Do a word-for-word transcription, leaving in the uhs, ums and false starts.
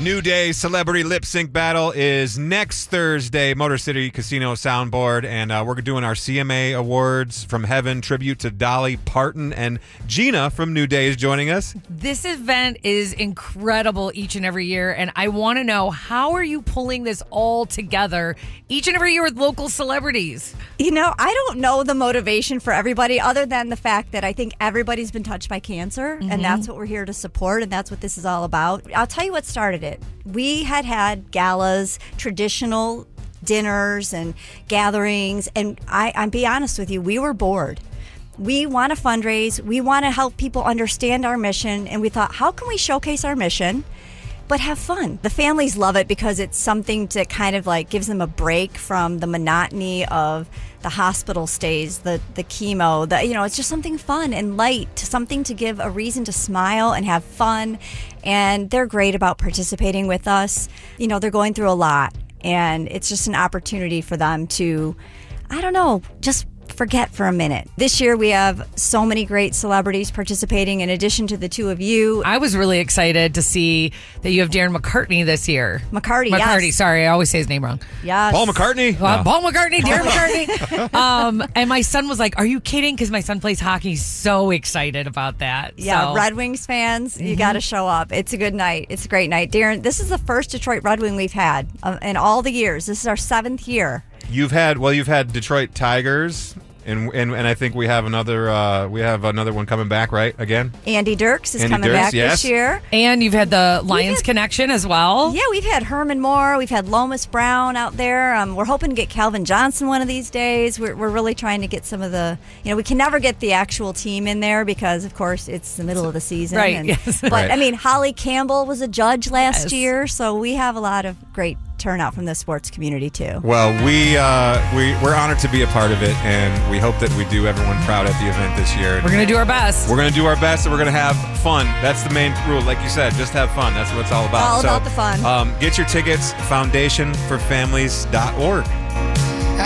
New Day Celebrity Lip Sync Battle is next Thursday, Motor City Casino Soundboard, and uh, we're doing our C M A Awards from Heaven tribute to Dolly Parton, and Gina from New Day is joining us. This event is incredible each and every year, and I want to know, how are you pulling this all together each and every year with local celebrities? You know, I don't know the motivation for everybody other than the fact that I think everybody's been touched by cancer, mm-hmm. and that's what we're here to support, and that's what this is all about. I'll tell you what started it. We had had galas, traditional dinners and gatherings, and I, I'll be honest with you, we were bored. We want to fundraise. We want to help people understand our mission, and we thought, how can we showcase our mission but have fun? The families love it because it's something that kind of like gives them a break from the monotony of the hospital stays, the the chemo, the you know, it's just something fun and light, something to give a reason to smile and have fun. And they're great about participating with us. You know, they're going through a lot, and it's just an opportunity for them to, I don't know, just forget for a minute. This year we have so many great celebrities participating in addition to the two of you. I was really excited to see that you have Darren McCartney this year. McCarty, McCarty, yes. sorry, I always say his name wrong. Yes. Paul McCartney? Uh, No. Paul McCartney, Darren McCartney. Um, and my son was like, are you kidding? Because my son plays hockey. He's so excited about that. Yeah, so. Red Wings fans, you Mm-hmm. got to show up. It's a good night. It's a great night. Darren, this is the first Detroit Red Wing we've had uh, in all the years. This is our seventh year. You've had, well, you've had Detroit Tigers. And, and and I think we have another uh, we have another one coming back, right? Again, Andy Dirks is Andy coming Dirks, back yes. this year. And you've had the Lions had- connection as well. Yeah, we've had Herman Moore, we've had Lomas Brown out there. Um, we're hoping to get Calvin Johnson one of these days. We're we're really trying to get some of the, you know, we can never get the actual team in there because, of course, it's the middle of the season. Right, And, yes. But Right. I mean, Holly Campbell was a judge last Yes. year, so we have a lot of great turnout from the sports community too. well, we uh, we we're honored to be a part of it, and we hope that we do everyone proud at the event this year. We're going to do our best. We're going to do our best, and we're going to have fun. That's the main rule. Like you said, just have fun. That's what it's all about. All So, about the fun. Um, get your tickets, foundation for families dot org.